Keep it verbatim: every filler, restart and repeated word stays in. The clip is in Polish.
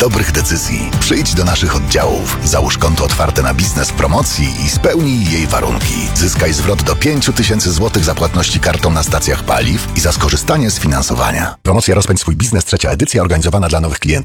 dobrych decyzji. Przyjdź do naszych oddziałów, załóż konto otwarte na biznes w promocji i spełnij jej warunki. Zyskaj zwrot do pięć tysięcy złotych za płatności kartą na stacjach paliw i za skorzystanie z finansowania. Promocja Rozpędź swój biznes, trzecia edycja, organizowana dla nowych klientów.